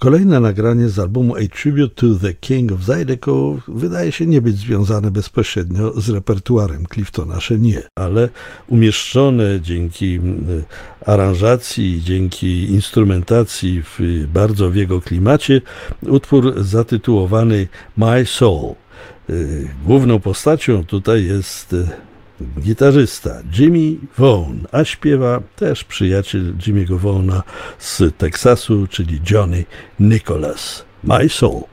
Kolejne nagranie z albumu A Tribute to the King of Zydeco wydaje się nie być związane bezpośrednio z repertuarem Cliftona Chenier, ale umieszczone dzięki aranżacji, dzięki instrumentacji bardzo w jego klimacie utwór zatytułowany My Soul. Główną postacią tutaj jest gitarzysta Jimmy Vaughan, a śpiewa też przyjaciel Jimmy'ego Vaughana z Teksasu, czyli Johnny Nicholas. My Soul.